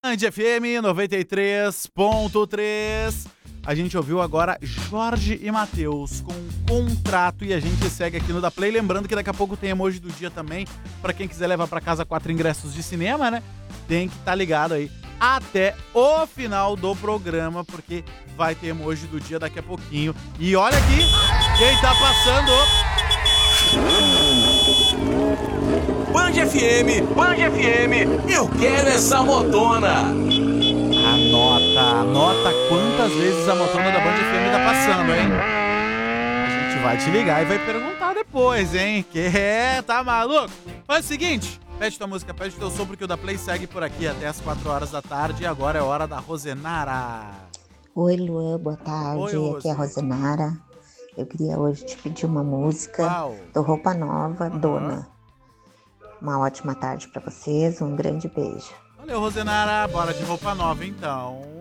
Band FM 93.3. A gente ouviu agora Jorge e Matheus com Contrato e a gente segue aqui no Da Play. Lembrando que daqui a pouco tem emoji do dia também, pra quem quiser levar pra casa 4 ingressos de cinema, né? Tem que estar ligado aí até o final do programa, porque vai ter emoji do dia daqui a pouquinho. E olha aqui quem tá passando. Band FM, eu quero essa motona. Anota quantas vezes a motona da Band FM tá passando, hein? A gente vai te ligar e vai perguntar depois, hein? Tá maluco? Faz o seguinte, pede tua música, pede teu som, porque o Da Play segue por aqui até as 4 horas da tarde e agora é hora da Rosenara. Oi, Luan, boa tarde. Oi, aqui é a Rosenara. Eu queria hoje te pedir uma música do Roupa Nova, Dona. Uma ótima tarde pra vocês, um grande beijo. Valeu, Rosenara. Bora de Roupa Nova, então.